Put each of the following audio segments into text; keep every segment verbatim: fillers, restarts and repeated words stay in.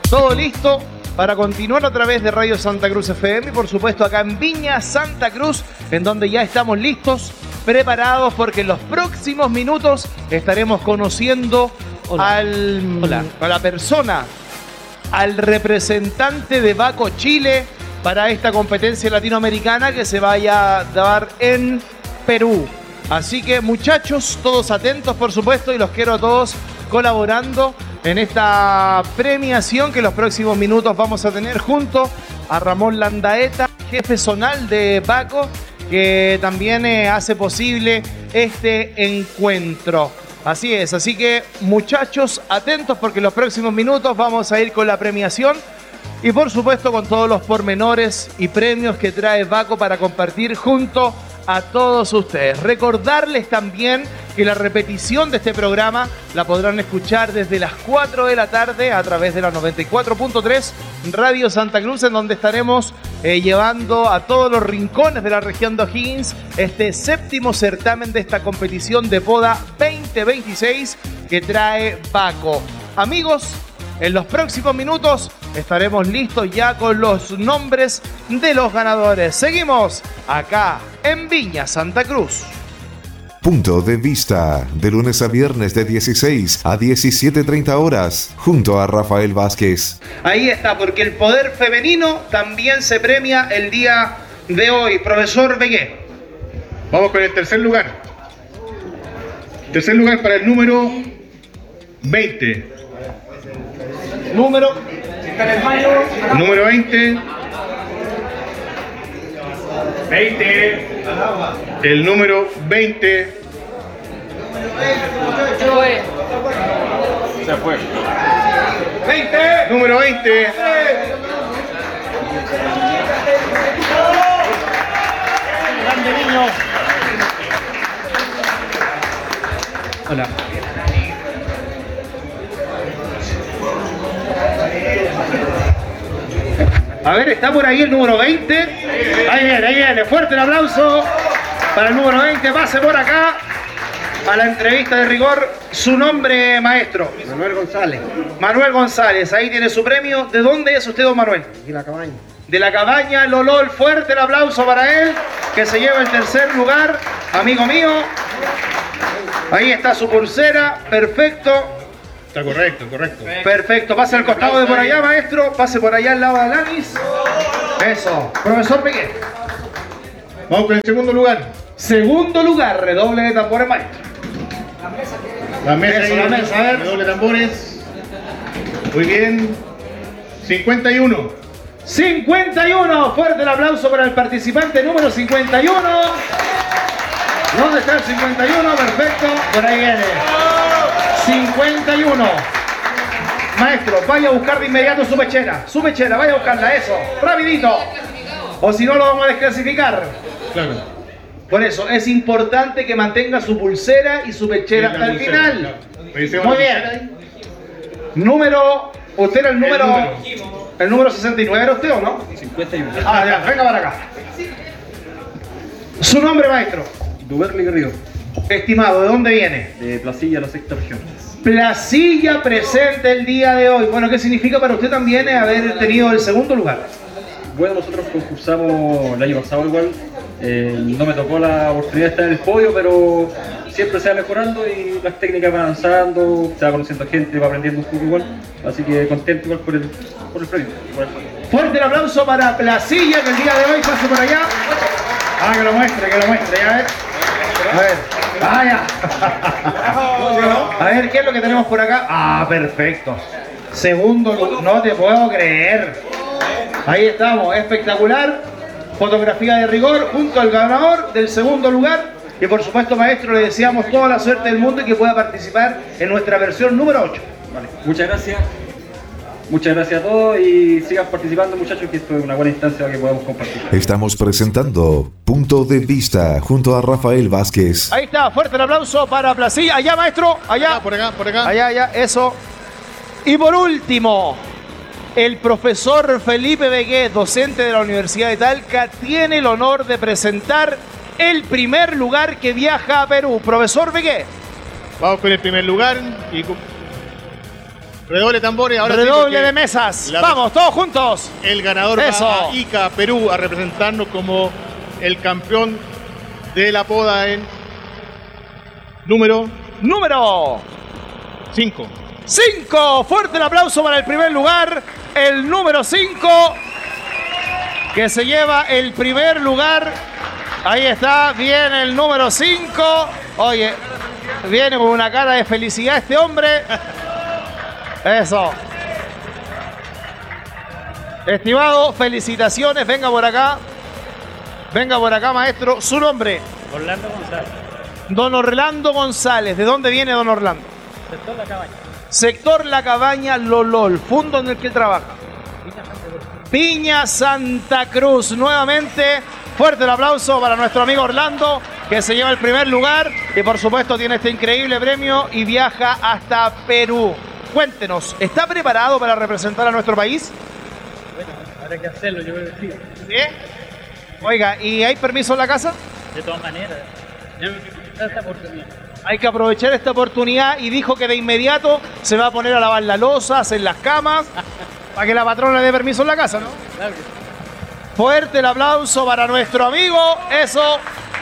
Todo listo para continuar a través de Radio Santa Cruz F M y por supuesto acá en Viña Santa Cruz, en donde ya estamos listos, preparados, porque en los próximos minutos estaremos conociendo Hola. Al, Hola. a la persona, al representante de Baco Chile para esta competencia latinoamericana que se vaya a dar en Perú. Así que muchachos, todos atentos por supuesto, y los quiero a todos colaborando en esta premiación que en los próximos minutos vamos a tener junto a Ramón Landaeta, jefe zonal de Baco, que también eh, hace posible este encuentro. Así es, así que muchachos, atentos porque en los próximos minutos vamos a ir con la premiación y por supuesto con todos los pormenores y premios que trae Baco para compartir junto a todos ustedes. Recordarles también que la repetición de este programa la podrán escuchar desde las cuatro de la tarde a través de la noventa y cuatro punto tres Radio Santa Cruz, en donde estaremos eh, llevando a todos los rincones de la región de O'Higgins este séptimo certamen de esta competición de poda veinte veintiséis que trae Baco. Amigos, en los próximos minutos estaremos listos ya con los nombres de los ganadores. Seguimos acá en Viña Santa Cruz. Punto de vista, de lunes a viernes de dieciséis a diecisiete treinta horas, junto a Rafael Vázquez. Ahí está, porque el poder femenino también se premia el día de hoy. Profesor Begué. Vamos con el tercer lugar. Tercer lugar para el número veinte. Número. Número veinte. veinte. El número veinte. Se fue. Se fue. veinte. Número veinte. Grande niño. Hola. A ver, está por ahí el número veinte. Ahí viene, ahí viene. Fuerte el aplauso para el número veinte. Pase por acá a la entrevista de rigor. Su nombre, maestro. Manuel González. Manuel González. Ahí tiene su premio. ¿De dónde es usted, don Manuel? De la cabaña. De la cabaña Lolol. Fuerte el aplauso para él, que se lleva el tercer lugar. Amigo mío. Ahí está su pulsera. Perfecto. Está correcto, correcto. Perfecto, pase al costado de por allá, maestro. Pase por allá al lado de Alanis. Eso. Profesor Piqué. Vamos con el segundo lugar. Segundo lugar, redoble de tambores, maestro. La mesa, Eso, ahí, la mesa, a ver. doble tambores. Muy bien. cincuenta y uno. cincuenta y uno. Fuerte el aplauso para el participante número cincuenta y uno. ¿Dónde está el cincuenta y uno? Perfecto. Por ahí viene. cincuenta y uno. Maestro, vaya a buscar de inmediato su pechera. Su pechera, vaya a buscarla, eso. Rapidito. O si no, lo vamos a desclasificar. Claro. Por eso, es importante que mantenga su pulsera y su pechera hasta el final. Claro. Muy bien. Número... ¿Usted era el número... El número, el número sesenta y nueve, ¿era usted o no? cincuenta y uno. Ah, ya, venga para acá. Su nombre, maestro. Duberli Garrido. Estimado, ¿de dónde viene? De Placilla, la sexta región. Placilla presente el día de hoy. Bueno, ¿qué significa para usted también haber tenido el segundo lugar? Bueno, nosotros concursamos el año pasado igual. Eh, no me tocó la oportunidad de estar en el podio, pero siempre se va mejorando y las técnicas van avanzando, se va conociendo gente, va aprendiendo un poco igual. Así que contento igual por el, por el premio. Por el premio. Fuerte el aplauso para Placilla, que el día de hoy pase por allá. Ah, que lo muestre, que lo muestre, ya ver. A ver, vaya. A ver, ¿qué es lo que tenemos por acá? Ah, perfecto. Segundo lugar, no te puedo creer. Ahí estamos, espectacular. Fotografía de rigor junto al ganador del segundo lugar. Y por supuesto, maestro, le deseamos toda la suerte del mundo y que pueda participar en nuestra versión número ocho. Vale, muchas gracias. Muchas gracias a todos y sigan participando, muchachos, que esto es una buena instancia para que podamos compartir. Estamos presentando Punto de Vista junto a Rafael Vázquez. Ahí está, fuerte el aplauso para Placilla. Allá, maestro, allá. Ah, por acá, por acá. Allá, allá, eso. Y por último, el profesor Felipe Begué, docente de la Universidad de Talca, tiene el honor de presentar el primer lugar que viaja a Perú. Profesor Begué. Vamos con el primer lugar y Redoble tambores, ahora sí, Redoble porque de mesas. la- Vamos, todos juntos. el ganador Eso. va a Ica, Perú, a representarnos como el campeón de la poda en número Número cinco. cinco. Fuerte el aplauso para el primer lugar. El número cinco, que se lleva el primer lugar. Ahí está, viene el número cinco. Oye, viene con una cara de felicidad este hombre. Eso. Estimado, felicitaciones. Venga por acá. Venga por acá, maestro. Su nombre. Orlando González. Don Orlando González. ¿De dónde viene don Orlando? Sector La Cabaña. Sector La Cabaña, Lolol, fondo en el que él trabaja. Piña Santa Cruz. Nuevamente, fuerte el aplauso para nuestro amigo Orlando, que se lleva el primer lugar y por supuesto tiene este increíble premio y viaja hasta Perú. Cuéntenos, ¿está preparado para representar a nuestro país? Bueno, habrá que hacerlo, yo creo que sí. ¿Sí? Oiga, ¿y hay permiso en la casa? De todas maneras, yo creo que esta oportunidad. Hay que aprovechar esta oportunidad y dijo que de inmediato se va a poner a lavar la loza, hacer las camas, para que la patrona le dé permiso en la casa, ¿no? Claro que sí. Fuerte el aplauso para nuestro amigo. Eso.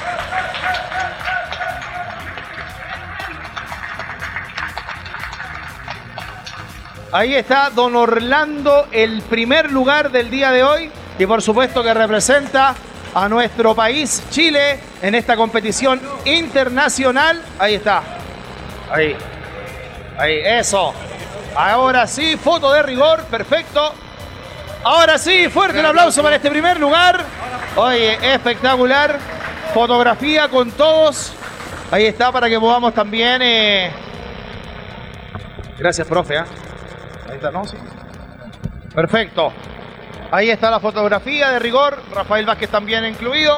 Ahí está don Orlando, el primer lugar del día de hoy y por supuesto que representa a nuestro país, Chile, en esta competición internacional. Ahí está. Ahí. Ahí, eso. Ahora sí, foto de rigor, perfecto. Ahora sí, fuerte el aplauso para este primer lugar. Oye, espectacular. Fotografía con todos. Ahí está para que podamos también... Eh... Gracias, profe. ¿eh? Ahí está, ¿no? Sí. Perfecto. Ahí está la fotografía de rigor. Rafael Vázquez también incluido.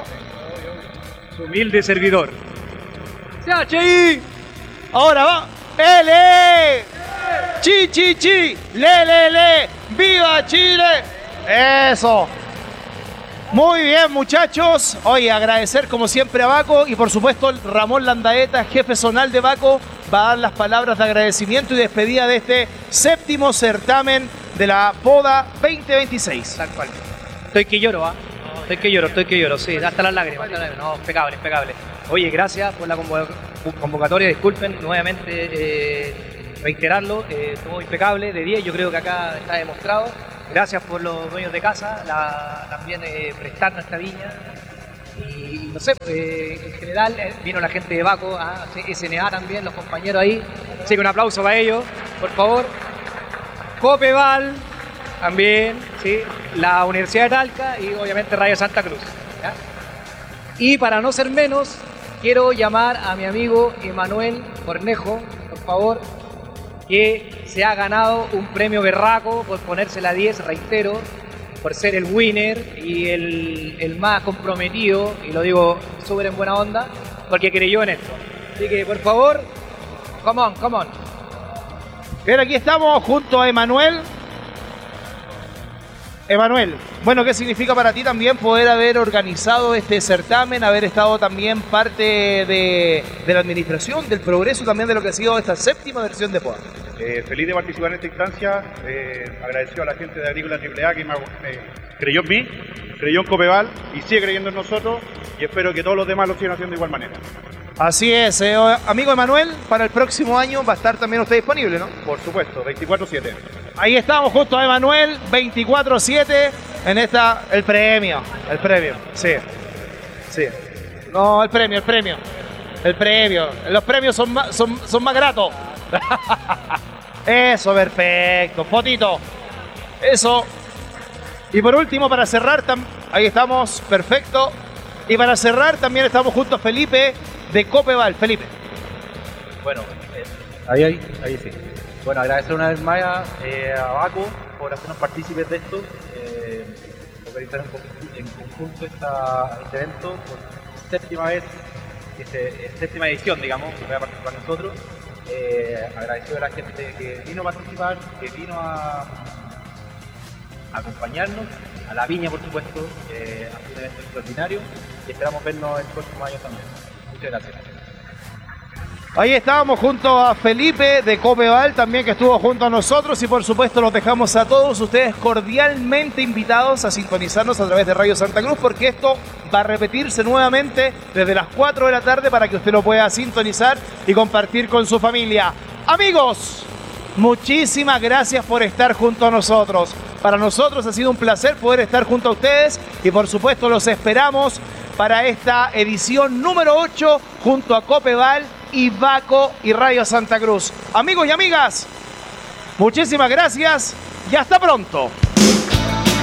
Su humilde servidor. ¡Chachi! Ahora va. ¡Ele! ¡Chi, chi, chi! ¡Le, le, le! ¡Viva Chile! ¡Eso! Muy bien, muchachos. Oye, agradecer como siempre a Baco y por supuesto Ramón Landaeta, jefe zonal de Baco, va a dar las palabras de agradecimiento y despedida de este séptimo certamen de la Poda veinte veintiséis. Tal cual. Estoy que lloro, ¿ah? Estoy que lloro, estoy que lloro, sí, hasta las lágrimas. Hasta las lágrimas. No, impecable, impecable. Oye, gracias por la convo- convocatoria, disculpen, nuevamente eh, reiterarlo, eh, todo impecable, de diez, yo creo que acá está demostrado. Gracias por los dueños de casa, la, también eh, prestar nuestra viña. Y no sé, eh, en general eh, vino la gente de Baco, ah, S N A también, los compañeros ahí. Así que un aplauso para ellos, por favor. Copeval también, ¿sí? La Universidad de Talca y obviamente Radio Santa Cruz. ¿Ya? Y para no ser menos, quiero llamar a mi amigo Emanuel Cornejo, por favor, que se ha ganado un premio berraco por ponerse la diez, reitero, por ser el winner y el, el más comprometido, y lo digo súper en buena onda, porque creyó en esto. Así que, por favor, come on, come on. Bien, aquí estamos junto a Emanuel. Emanuel, bueno, ¿qué significa para ti también poder haber organizado este certamen, haber estado también parte de, de la administración, del progreso también de lo que ha sido esta séptima versión de Poda? Eh, feliz de participar en esta instancia, eh, agradecido a la gente de Agrícola triple A que me, me creyó en mí, creyó en Copeval y sigue creyendo en nosotros y espero que todos los demás lo sigan haciendo de igual manera. Así es, eh, amigo Emanuel, para el próximo año va a estar también usted disponible, ¿no? Por supuesto, veinticuatro siete. Ahí estamos junto a Emanuel, veinticuatro siete, en esta, el premio, el premio, sí, sí. No, el premio, el premio, el premio, los premios son más, son, son más gratos. Eso, perfecto, fotito, eso. Y por último, para cerrar, tam- ahí estamos, perfecto. Y para cerrar también estamos junto a Felipe de Copeval. Felipe. Bueno, eh, ahí, ahí, ahí sí. Bueno, agradecer una vez más eh, a Baco por hacernos partícipes de esto, eh, organizar en, conjunto- en conjunto esta, este evento por séptima vez, este, séptima edición, digamos, que voy a participar nosotros. Eh, agradecido a la gente que vino a participar, que vino a, a acompañarnos, a la viña por supuesto, eh, a un evento extraordinario y esperamos vernos el próximo año también. Muchas gracias. Ahí estábamos junto a Felipe de Copeval, también que estuvo junto a nosotros, y por supuesto los dejamos a todos ustedes cordialmente invitados a sintonizarnos a través de Radio Santa Cruz, porque esto va a repetirse nuevamente desde las cuatro de la tarde para que usted lo pueda sintonizar y compartir con su familia. Amigos, muchísimas gracias por estar junto a nosotros. Para nosotros ha sido un placer poder estar junto a ustedes y por supuesto los esperamos para esta edición número ocho junto a Copeval, Ivaco y Radio Santa Cruz. Amigos y amigas, muchísimas gracias y hasta pronto.